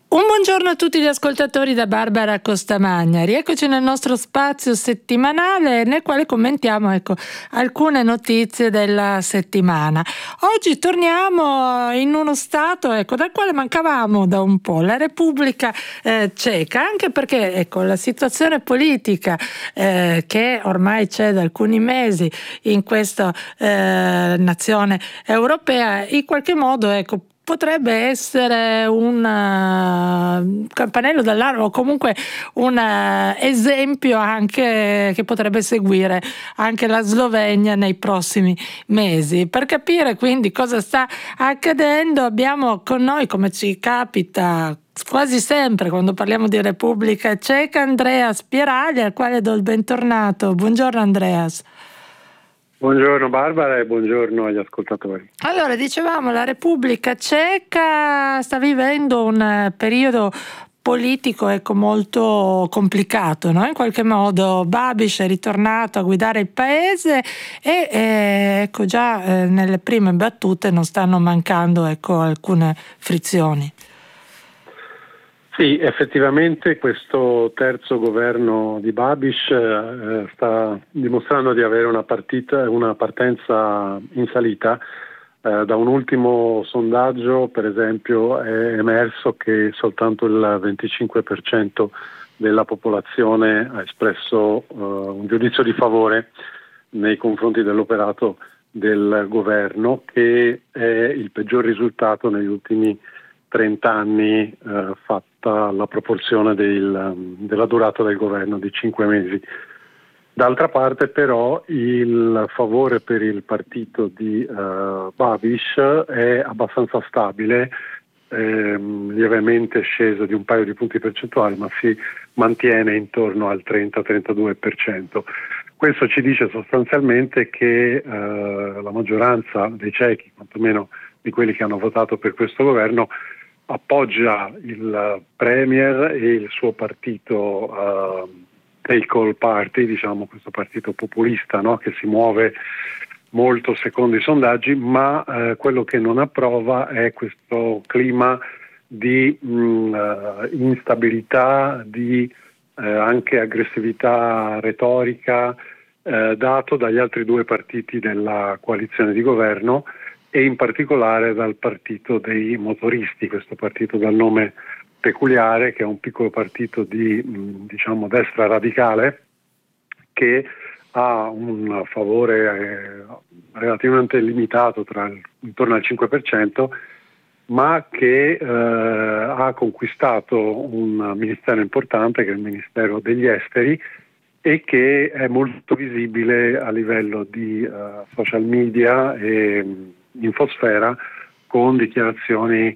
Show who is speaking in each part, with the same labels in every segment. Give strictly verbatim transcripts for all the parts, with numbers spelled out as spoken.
Speaker 1: Un buongiorno a tutti gli ascoltatori da Barbara Costamagna. Rieccoci nel nostro spazio settimanale nel quale commentiamo ecco, alcune notizie della settimana. Oggi torniamo in uno stato ecco, dal quale mancavamo da un po', la Repubblica eh, Ceca, anche perché ecco, la situazione politica eh, che ormai c'è da alcuni mesi in questa eh, nazione europea in qualche modo ecco, potrebbe essere un uh, campanello d'allarme o comunque un uh, esempio anche che potrebbe seguire anche la Slovenia nei prossimi mesi. Per capire quindi cosa sta accadendo abbiamo con noi, come ci capita quasi sempre quando parliamo di Repubblica Ceca, Andreas Pieraglia, al quale do il bentornato. Buongiorno Andreas.
Speaker 2: Buongiorno Barbara e buongiorno agli ascoltatori.
Speaker 1: Allora, dicevamo, la Repubblica Ceca sta vivendo un periodo politico ecco, molto complicato, no? In qualche modo Babiš è ritornato a guidare il paese e eh, ecco, già eh, nelle prime battute non stanno mancando ecco, alcune frizioni.
Speaker 2: Sì, effettivamente questo terzo governo di Babiš eh, sta dimostrando di avere una, partita, una partenza in salita. Eh, da un ultimo sondaggio, per esempio, è emerso che soltanto il venticinque per cento della popolazione ha espresso eh, un giudizio di favore nei confronti dell'operato del governo, che è il peggior risultato negli ultimi trenta anni eh, fatta la proporzione del, della durata del governo di cinque mesi. D'altra parte però il favore per il partito di uh, Babiš è abbastanza stabile, ehm, lievemente sceso di un paio di punti percentuali, ma si mantiene intorno al trenta trentadue per cento. Questo ci dice sostanzialmente che uh, la maggioranza dei cechi, quantomeno di quelli che hanno votato per questo governo, appoggia il Premier e il suo partito uh, Take-All Party, diciamo questo partito populista, no? Che si muove molto secondo i sondaggi, ma uh, quello che non approva è questo clima di mh, uh, instabilità, di uh, anche aggressività retorica uh, dato dagli altri due partiti della coalizione di governo, e in particolare dal partito dei motoristi, questo partito dal nome peculiare, che è un piccolo partito di diciamo destra radicale che ha un favore eh, relativamente limitato, tra il, intorno al cinque per cento, ma che eh, ha conquistato un ministero importante che è il Ministero degli Esteri e che è molto visibile a livello di uh, social media e infosfera, con dichiarazioni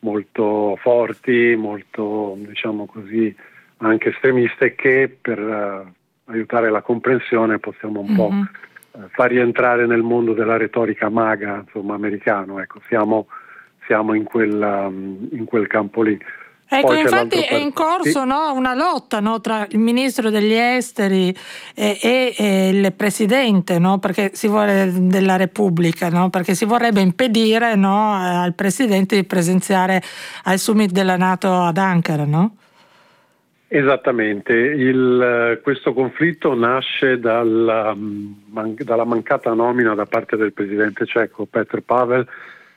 Speaker 2: molto forti, molto diciamo così anche estremiste, che per uh, aiutare la comprensione possiamo un mm-hmm. po' uh, far rientrare nel mondo della retorica maga, insomma americano. Ecco, siamo, siamo in quel, um, in quel campo lì.
Speaker 1: Ecco, poi infatti è in corso sì. no, una lotta no, tra il ministro degli esteri e, e, e il presidente, no, perché si vuole, della Repubblica, no, perché si vorrebbe impedire no, al presidente di presenziare al summit della NATO ad Ankara, no?
Speaker 2: Esattamente, il, questo conflitto nasce dalla, man, dalla mancata nomina da parte del presidente ceco Petr Pavel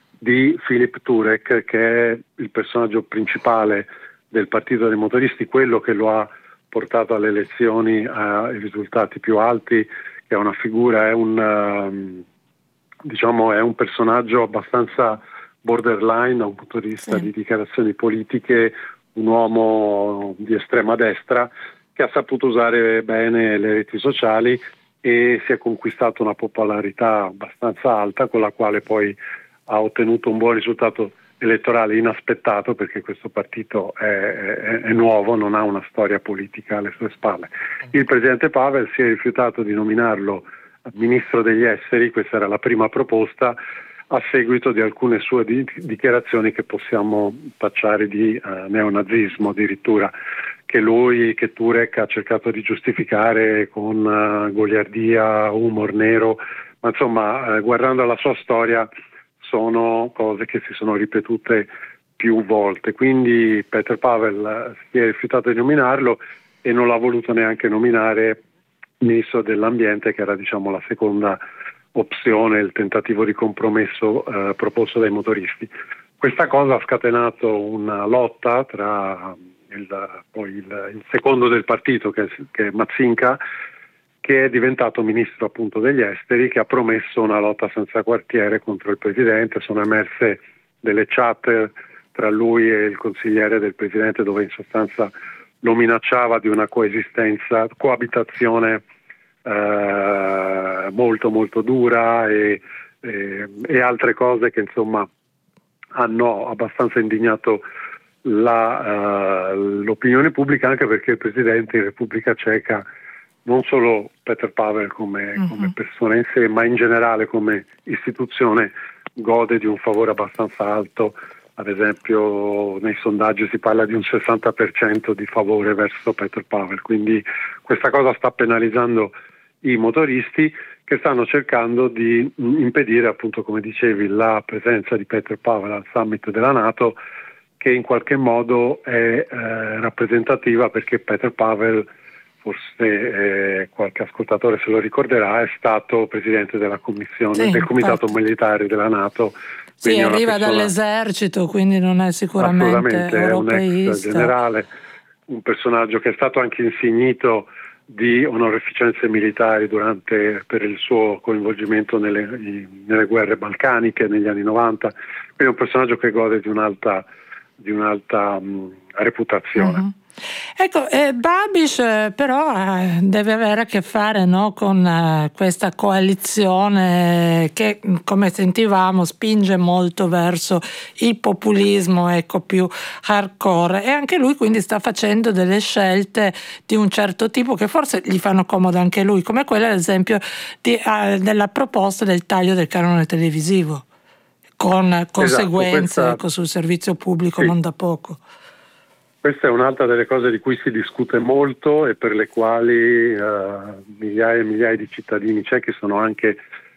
Speaker 2: di Filip Turek, che è il personaggio principale del partito dei motoristi, quello che lo ha portato alle elezioni ai risultati più alti, che è una figura, è un um, diciamo è un personaggio abbastanza borderline da un punto di vista sì. di dichiarazioni politiche, un uomo di estrema destra che ha saputo usare bene le reti sociali e si è conquistato una popolarità abbastanza alta, con la quale poi ha ottenuto un buon risultato elettorale inaspettato, perché questo partito è, è, è nuovo, non ha una storia politica alle sue spalle. Il presidente Pavel si è rifiutato di nominarlo ministro degli esteri, questa era la prima proposta, a seguito di alcune sue di, dichiarazioni che possiamo tacciare di uh, neonazismo addirittura, che lui, che Turek ha cercato di giustificare con uh, goliardia, humor nero, ma insomma uh, guardando la sua storia sono cose che si sono ripetute più volte, quindi Petr Pavel si è rifiutato di nominarlo e non l'ha voluto neanche nominare ministro dell'ambiente, che era diciamo la seconda opzione, il tentativo di compromesso eh, proposto dai motoristi. Questa cosa ha scatenato una lotta tra il, poi il, il secondo del partito, che, che è Matsinka, che è diventato ministro appunto degli esteri, che ha promesso una lotta senza quartiere contro il presidente. Sono emerse delle chat tra lui e il consigliere del presidente, dove in sostanza lo minacciava di una coesistenza, coabitazione eh, molto molto dura e, e, e altre cose che insomma hanno abbastanza indignato la, uh, l'opinione pubblica, anche perché il presidente in Repubblica Ceca, non solo Petr Pavel come, uh-huh. come persona in sé, ma in generale come istituzione, gode di un favore abbastanza alto. Ad esempio nei sondaggi si parla di un sessanta per cento di favore verso Petr Pavel, quindi questa cosa sta penalizzando i motoristi, che stanno cercando di impedire, appunto come dicevi, la presenza di Petr Pavel al summit della NATO, che in qualche modo è eh, rappresentativa, perché Petr Pavel, forse eh, qualche ascoltatore se lo ricorderà, è stato presidente della commissione sì, del comitato infatti. militare della NATO.
Speaker 1: Sì, arriva persona, dall'esercito, quindi non è sicuramente europeista.
Speaker 2: È un ex generale, un personaggio che è stato anche insignito di onorificenze militari durante, per il suo coinvolgimento nelle, nelle guerre balcaniche negli anni novanta, quindi è un personaggio che gode di un'alta, di un'alta mh, reputazione.
Speaker 1: Uh-huh. Ecco, eh, Babiš eh, però eh, deve avere a che fare, no, con eh, questa coalizione che, come sentivamo, spinge molto verso il populismo, ecco, più hardcore, e anche lui quindi sta facendo delle scelte di un certo tipo che forse gli fanno comodo anche lui, come quella ad esempio di, eh, della proposta del taglio del canone televisivo, con conseguenze esatto, questa... ecco, sul servizio pubblico sì. non da poco.
Speaker 2: Questa è un'altra delle cose di cui si discute molto e per le quali uh, migliaia e migliaia di cittadini cechi sono anche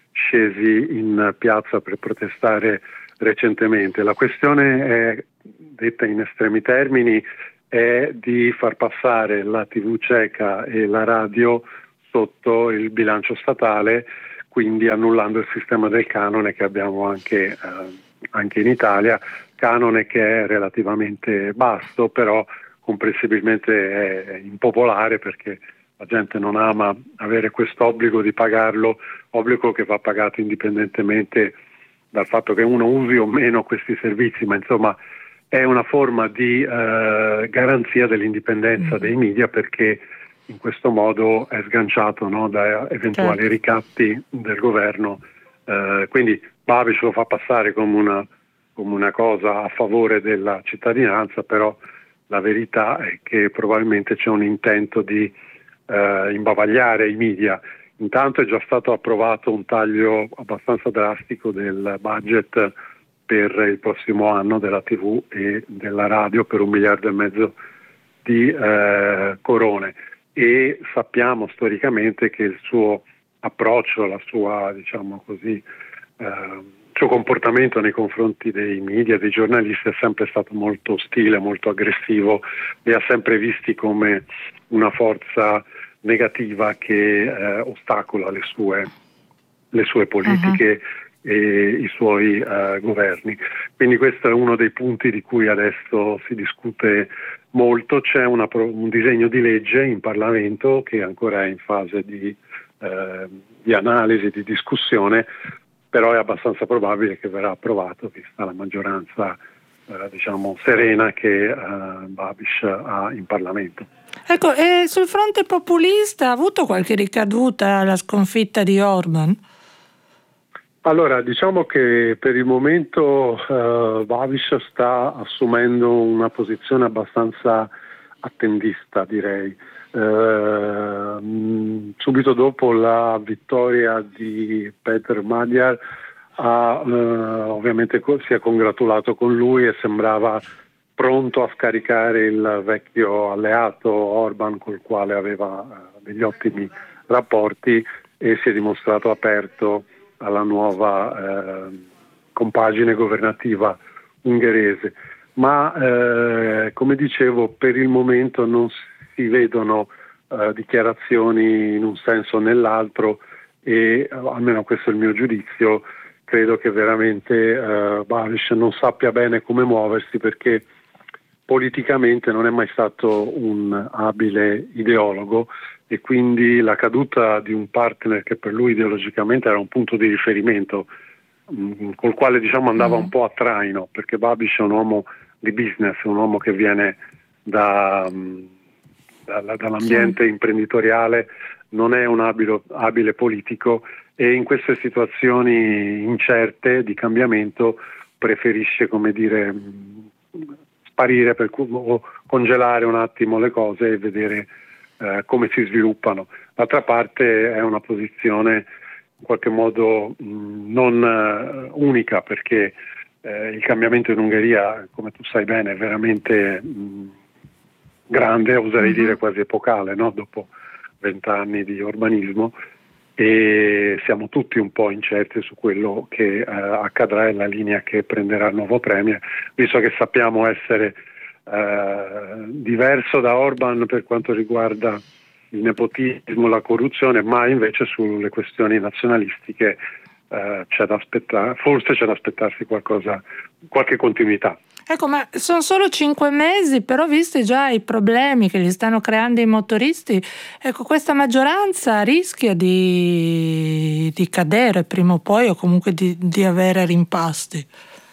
Speaker 2: scesi in piazza per protestare recentemente. La questione è, detta in estremi termini, è di far passare la tivù ceca e la radio sotto il bilancio statale, quindi annullando il sistema del canone che abbiamo anche, uh, anche in Italia. Canone che è relativamente basso, però comprensibilmente è impopolare, perché la gente non ama avere questo obbligo di pagarlo, obbligo che va pagato indipendentemente dal fatto che uno usi o meno questi servizi, ma insomma è una forma di eh, garanzia dell'indipendenza dei media, perché in questo modo è sganciato, no, da eventuali certo. ricatti del governo. Eh, quindi Babiš lo fa passare come una come una cosa a favore della cittadinanza, però la verità è che probabilmente c'è un intento di eh, imbavagliare i media. Intanto è già stato approvato un taglio abbastanza drastico del budget per il prossimo anno della tivù e della radio per un miliardo e mezzo di eh, corone, e sappiamo storicamente che il suo approccio, la sua, diciamo così, eh, il suo comportamento nei confronti dei media, dei giornalisti, è sempre stato molto ostile, molto aggressivo, li ha sempre visti come una forza negativa che eh, ostacola le sue, le sue politiche uh-huh. e i suoi eh, governi. Quindi questo è uno dei punti di cui adesso si discute molto. C'è una, un disegno di legge in Parlamento che ancora è in fase di, eh, di analisi, di discussione, però è abbastanza probabile che verrà approvato, vista la maggioranza eh, diciamo serena che eh, Babiš ha in Parlamento.
Speaker 1: Ecco, e sul fronte populista ha avuto qualche ricaduta la sconfitta di Orban?
Speaker 2: Allora, diciamo che per il momento eh, Babiš sta assumendo una posizione abbastanza attendista, direi. Uh, subito dopo la vittoria di Peter Magyar ha, uh, ovviamente co- si è congratulato con lui e sembrava pronto a scaricare il vecchio alleato Orban, col quale aveva uh, degli ottimi rapporti, e si è dimostrato aperto alla nuova uh, compagine governativa ungherese. ma eh, come dicevo, per il momento non si vedono eh, dichiarazioni in un senso o nell'altro e almeno questo è il mio giudizio. Credo che veramente eh, Babiš non sappia bene come muoversi, perché politicamente non è mai stato un abile ideologo, e quindi la caduta di un partner che per lui ideologicamente era un punto di riferimento, mh, col quale diciamo andava
Speaker 1: Mm.
Speaker 2: un po' a traino, perché Babiš è un uomo di business, un uomo che viene da, mh, da- dall'ambiente
Speaker 1: Sì.
Speaker 2: imprenditoriale, non è un abile, abile politico, e in queste situazioni incerte di cambiamento preferisce, come dire, mh, sparire per, o congelare un attimo le cose e vedere eh, come si sviluppano. D'altra parte è una posizione in qualche modo mh, non eh, unica, perché eh, il cambiamento in Ungheria, come tu sai bene, è veramente mh, grande, oserei
Speaker 1: Mhm.
Speaker 2: dire quasi epocale, no? Dopo vent'anni di urbanismo, e siamo tutti un po' incerti su quello che eh, accadrà e la linea che prenderà il nuovo premier, visto che sappiamo essere eh, diverso da Orban per quanto riguarda il nepotismo, la corruzione, ma invece sulle questioni nazionalistiche eh, c'è da aspettare, forse c'è da aspettarsi qualcosa, qualche continuità.
Speaker 1: Ecco, ma sono solo cinque mesi, però visti già i problemi che gli stanno creando i motoristi, ecco, questa maggioranza rischia di, di cadere prima o poi, o comunque di, di avere rimpasti.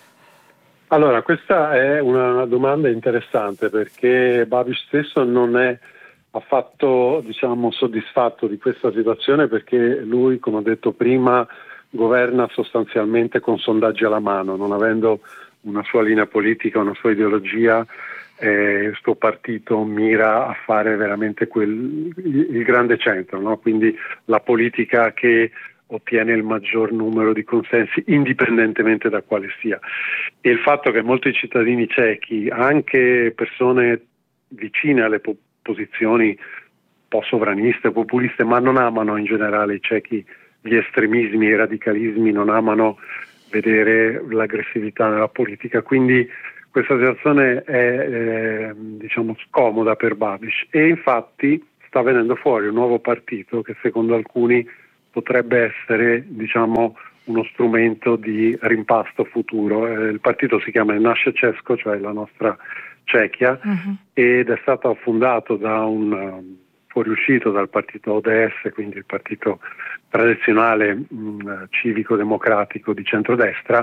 Speaker 2: Allora, questa è una domanda interessante, perché Babiš stesso non è affatto, diciamo, soddisfatto di questa situazione, perché lui, come ho detto prima, governa sostanzialmente con sondaggi alla mano, non avendo una sua linea politica, una sua ideologia. Eh, il suo partito mira a fare veramente quel, il, il grande centro, no? Quindi la politica che ottiene il maggior numero di consensi, indipendentemente da quale sia. E il fatto che molti cittadini cechi, anche persone vicine alle po- posizioni un po' sovraniste, populiste, ma non amano in generale i cechi gli estremismi e i radicalismi, non amano vedere l'aggressività nella politica, quindi questa situazione è eh, diciamo scomoda per Babiš, e infatti sta venendo fuori un nuovo partito che secondo alcuni potrebbe essere, diciamo, uno strumento di rimpasto futuro. Eh, il partito si chiama Naše Česko, cioè la nostra Cechia,
Speaker 1: Mhm.
Speaker 2: ed è stato fondato da un um, fuoriuscito dal partito O D S, quindi il partito tradizionale mh, civico-democratico di centrodestra,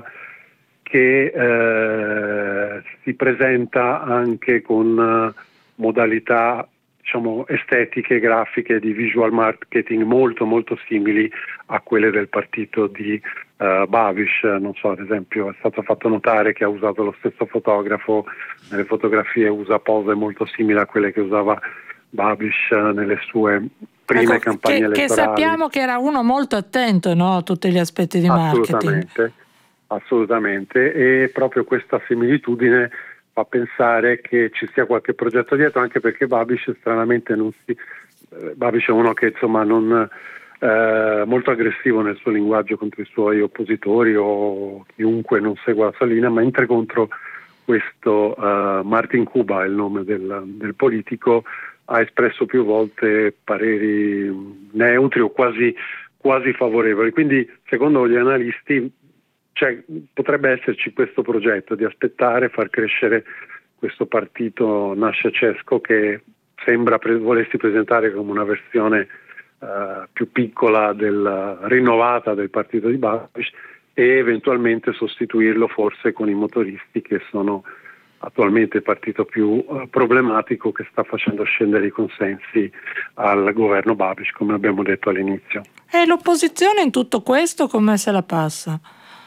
Speaker 2: che eh, si presenta anche con uh, modalità, diciamo, estetiche, grafiche, di visual marketing molto molto simili a quelle del partito di uh, Babiš. Non so, ad esempio, è stato fatto notare che ha usato lo stesso fotografo, nelle fotografie usa pose molto simili a quelle che usava Babiš nelle sue prime
Speaker 1: Ecco,
Speaker 2: campagne
Speaker 1: che, che
Speaker 2: elettorali.
Speaker 1: sappiamo che era uno molto attento, no, a tutti gli aspetti di marketing.
Speaker 2: Assolutamente, assolutamente, e proprio questa similitudine fa pensare che ci sia qualche progetto dietro, anche perché Babiš stranamente non si eh, Babiš è uno che insomma non eh, molto aggressivo nel suo linguaggio contro i suoi oppositori o chiunque non segua la sua linea, mentre contro questo uh, Martin Kuba è il nome del, del politico, ha espresso più volte pareri neutri o quasi, quasi favorevoli. Quindi secondo gli analisti cioè, potrebbe esserci questo progetto di aspettare, far crescere questo partito Naše Česko, che sembra pre- volessi presentare come una versione uh, più piccola, del, rinnovata del partito di Babiš, e eventualmente sostituirlo forse con i motoristi, che sono attualmente il partito più uh, problematico, che sta facendo scendere i consensi al governo Babiš, come abbiamo detto all'inizio.
Speaker 1: E l'opposizione in tutto questo come se la passa?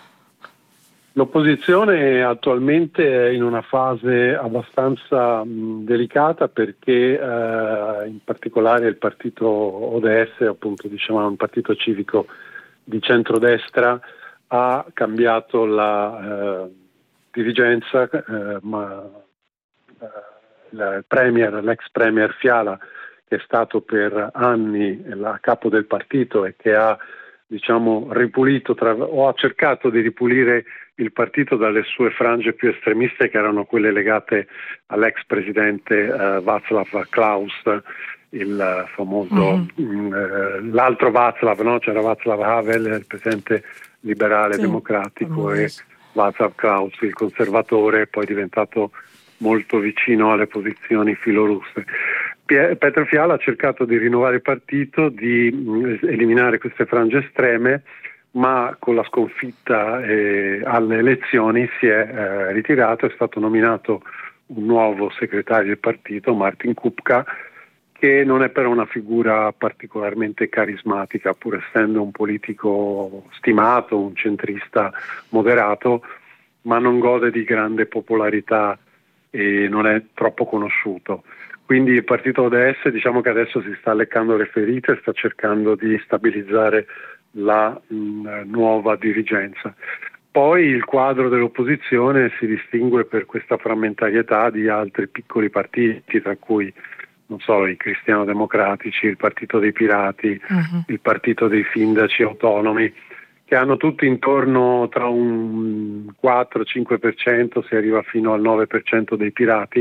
Speaker 2: L'opposizione attualmente è in una fase abbastanza mh, delicata, perché eh, in particolare il partito O D S, appunto diciamo un partito civico di centrodestra, ha cambiato la eh, dirigenza, eh, ma eh, il premier, l'ex premier Fiala, che è stato per anni a capo del partito e che ha diciamo, ripulito tra, o ha cercato di ripulire il partito dalle sue frange più estremiste, che erano quelle legate all'ex presidente eh, Václav Klaus, il famoso mm-hmm. eh, l'altro Václav, no? C'era Václav Havel, il presidente liberale sì, democratico, e Václav Klaus, il conservatore, poi diventato molto vicino alle posizioni filorusse. Petr Fiala ha cercato di rinnovare il partito, di mh, eliminare queste frange estreme, ma con la sconfitta eh, alle elezioni si è eh, ritirato. È stato nominato un nuovo segretario del partito, Martin Kupka, che non è però una figura particolarmente carismatica, pur essendo un politico stimato, un centrista moderato, ma non gode di grande popolarità e non è troppo conosciuto. Quindi il partito O D S, diciamo che adesso si sta leccando le ferite e sta cercando di stabilizzare la mh, nuova dirigenza. Poi il quadro dell'opposizione si distingue per questa frammentarietà di altri piccoli partiti, tra cui non so, i cristiano-democratici, il partito dei pirati, uh-huh. il partito dei sindaci autonomi, che hanno tutti intorno tra un quattro cinque per cento, si arriva fino al nove per cento dei pirati,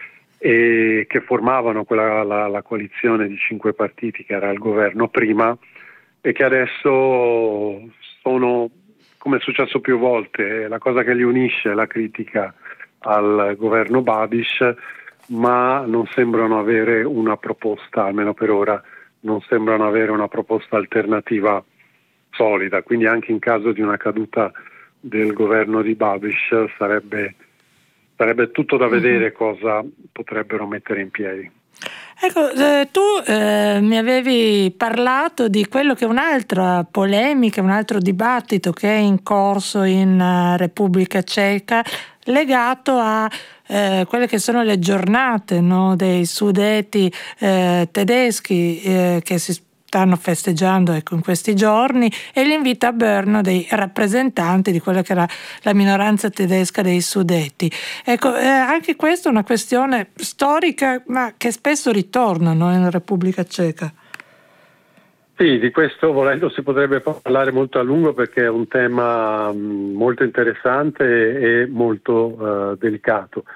Speaker 2: e che formavano quella, la, la coalizione di cinque partiti che era il governo prima, e che adesso sono, come è successo più volte, la cosa che li unisce è la critica al governo Babiš, ma non sembrano avere una proposta, almeno per ora, non sembrano avere una proposta alternativa solida. Quindi anche in caso di una caduta del governo di Babiš sarebbe, sarebbe tutto da vedere cosa potrebbero mettere in piedi.
Speaker 1: Ecco, eh, tu eh, mi avevi parlato di quello che è un'altra polemica, un altro dibattito che è in corso in uh, Repubblica Ceca, legato a eh, quelle che sono le giornate, no, dei Sudeti eh, tedeschi eh, che si stanno festeggiando, ecco, in questi giorni, e l'invito a Brno dei rappresentanti di quella che era la minoranza tedesca dei Sudeti. Ecco, eh, anche questa è una questione storica, ma che spesso ritorna, no, in Repubblica Ceca.
Speaker 2: Sì, di questo volendo si potrebbe parlare molto a lungo, perché è un tema mh, molto interessante e molto uh, delicato.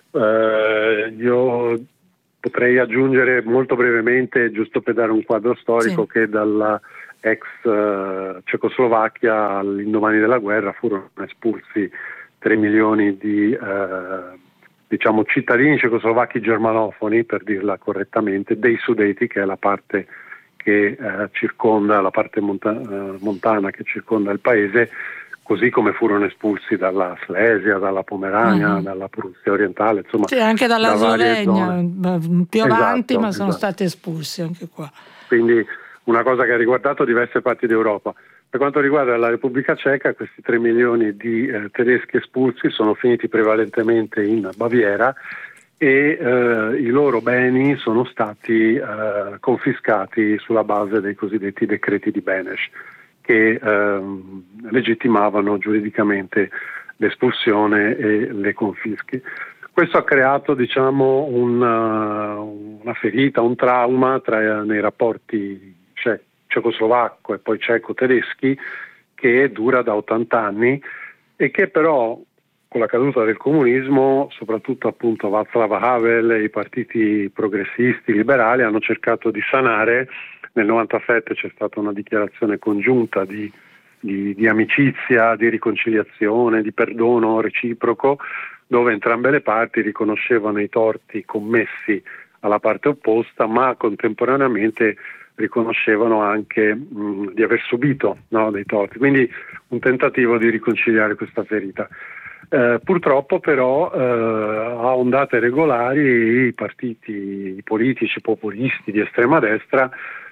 Speaker 2: Uh, io potrei aggiungere molto brevemente, giusto per dare un quadro storico, sì. che dalla ex uh, Cecoslovacchia all'indomani della guerra furono espulsi tre milioni di uh, diciamo cittadini cecoslovacchi germanofoni, per dirla correttamente, dei Sudeti, che è la parte che eh, circonda, la parte monta- eh, montana che circonda il paese, così come furono espulsi dalla Slesia, dalla Pomerania, uh-huh. dalla Prussia orientale, insomma,
Speaker 1: sì, anche dalla
Speaker 2: da
Speaker 1: Slovenia, più avanti,
Speaker 2: esatto,
Speaker 1: ma sono
Speaker 2: esatto.
Speaker 1: stati espulsi anche qua.
Speaker 2: Quindi una cosa che ha riguardato diverse parti d'Europa. Per quanto riguarda la Repubblica Ceca, questi tre milioni di eh, tedeschi espulsi sono finiti prevalentemente in Baviera, e eh, i loro beni sono stati eh, confiscati sulla base dei cosiddetti decreti di Beneš, che eh, legittimavano giuridicamente l'espulsione e le confische. Questo ha creato, diciamo, una, una ferita, un trauma tra, nei rapporti ce- cecoslovacco e poi ceco-tedeschi, che dura da ottanta anni e che però, con la caduta del comunismo, soprattutto appunto Václav Havel e i partiti progressisti liberali hanno cercato di sanare. Nel novantasette c'è stata una dichiarazione congiunta di, di, di amicizia, di riconciliazione, di perdono reciproco, dove entrambe le parti riconoscevano i torti commessi alla parte opposta, ma contemporaneamente riconoscevano anche mh, di aver subito, no, dei torti. Quindi un tentativo di riconciliare questa ferita. Eh, purtroppo però eh, a ondate regolari i partiti politici populisti di estrema destra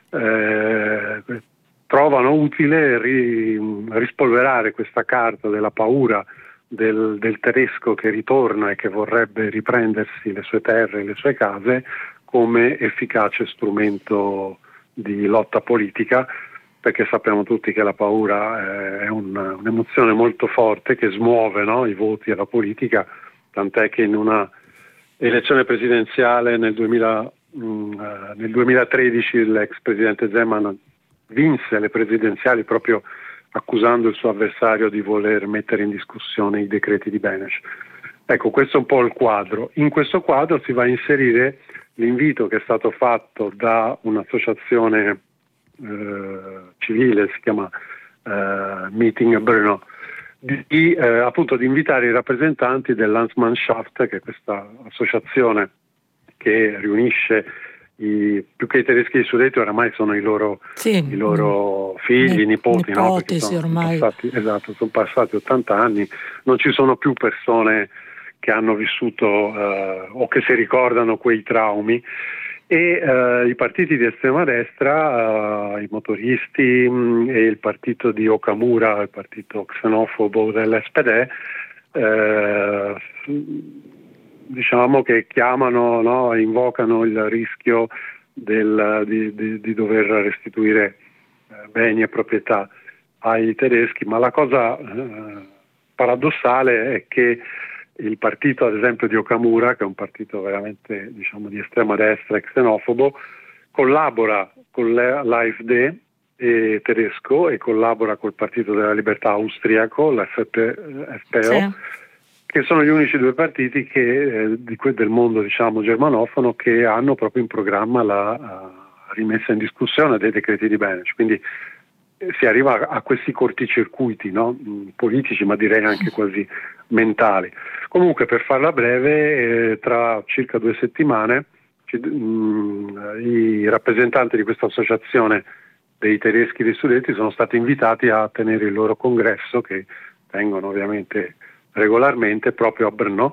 Speaker 2: eh, trovano utile ri, rispolverare questa carta della paura del, del tedesco che ritorna e che vorrebbe riprendersi le sue terre e le sue case come efficace strumento di lotta politica, perché sappiamo tutti che la paura è un, un'emozione molto forte che smuove, no, i voti alla politica, tant'è che in una elezione presidenziale nel, duemila, mh, nel duemilatredici l'ex presidente Zeman vinse le presidenziali proprio accusando il suo avversario di voler mettere in discussione i decreti di Beneš. Ecco, questo è un po' il quadro. In questo quadro si va a inserire l'invito che è stato fatto da un'associazione eh, civile, si chiama eh, Meeting Brno, di eh, appunto di invitare i rappresentanti dell'Landsmannschaft, che è questa associazione che riunisce i, più che i tedeschi di Sudeti, oramai sono i loro,
Speaker 1: sì,
Speaker 2: i loro figli,
Speaker 1: ne,
Speaker 2: nipoti,
Speaker 1: nipoti,
Speaker 2: no? Perché
Speaker 1: sì,
Speaker 2: sono,
Speaker 1: ormai.
Speaker 2: passati, esatto, sono passati ottanta anni, non ci sono più persone che hanno vissuto eh, o che si ricordano quei traumi, e eh, i partiti di estrema destra, eh, i motoristi mh, e il partito di Okamura, il partito xenofobo dell'S P D, eh, diciamo che chiamano, no, invocano il rischio del, di, di, di dover restituire eh, beni e proprietà ai tedeschi, ma la cosa eh, paradossale è che il partito, ad esempio, di Okamura, che è un partito veramente, diciamo, di estrema destra e xenofobo, collabora con l'A F D eh, tedesco e collabora col Partito della Libertà austriaco, l'F P O,
Speaker 1: Sì.
Speaker 2: che sono gli unici due partiti che, eh, di que- del mondo, diciamo, germanofono, che hanno proprio in programma la uh, rimessa in discussione dei decreti di Beneš. Quindi eh, si arriva a, a questi corticircuiti, no? Mh, politici, ma direi anche quasi mentali. Comunque, per farla breve, eh, tra circa due settimane ci, mh, i rappresentanti di questa associazione dei tedeschi di Sudeti sono stati invitati a tenere il loro congresso, che tengono ovviamente regolarmente proprio a Brno,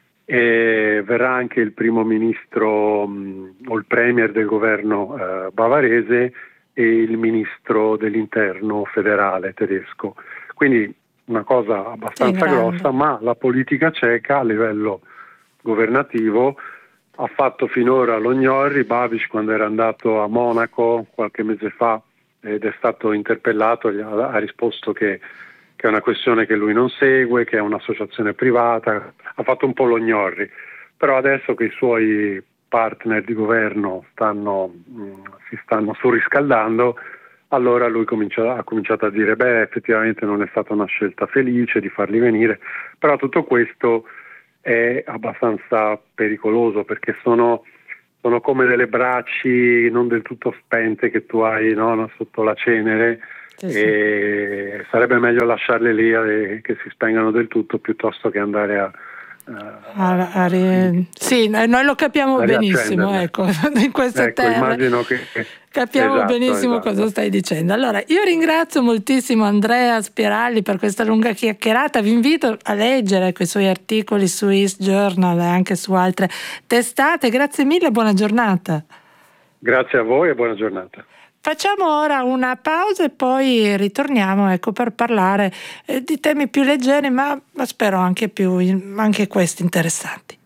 Speaker 2: e verrà anche il primo ministro mh, o il premier del governo eh, bavarese e il ministro dell'interno federale tedesco. Quindi una cosa abbastanza
Speaker 1: Sì,
Speaker 2: grossa, ma la politica ceca a livello governativo ha fatto finora lo gnorri. Babiš, quando era andato a Monaco qualche mese fa ed è stato interpellato, ha, ha risposto che che è una questione che lui non segue, che è un'associazione privata, ha fatto un po' lo gnorri. Però adesso che i suoi partner di governo stanno, mh, si stanno surriscaldando, allora lui comincia, ha cominciato a dire beh, effettivamente non è stata una scelta felice di farli venire, però tutto questo è abbastanza pericoloso, perché sono, sono come delle braci non del tutto spente che tu hai, no, sotto la cenere,
Speaker 1: Sì,
Speaker 2: e
Speaker 1: sì.
Speaker 2: sarebbe meglio lasciarle lì e che si spengano del tutto piuttosto che andare a,
Speaker 1: A, a ri... Sì, noi lo capiamo
Speaker 2: a
Speaker 1: benissimo,
Speaker 2: riaccenderle.
Speaker 1: ecco, in queste
Speaker 2: Ecco,
Speaker 1: terre
Speaker 2: immagino che
Speaker 1: capiamo
Speaker 2: esatto,
Speaker 1: benissimo
Speaker 2: esatto.
Speaker 1: cosa stai dicendo. Allora, io ringrazio moltissimo Andrea Spiralli per questa lunga chiacchierata. Vi invito a leggere quei suoi articoli su East Journal e anche su altre testate. Grazie mille e buona giornata.
Speaker 2: Grazie a voi e buona giornata.
Speaker 1: Facciamo ora una pausa e poi ritorniamo, ecco, per parlare eh, di temi più leggeri, ma, ma spero anche più anche questi interessanti.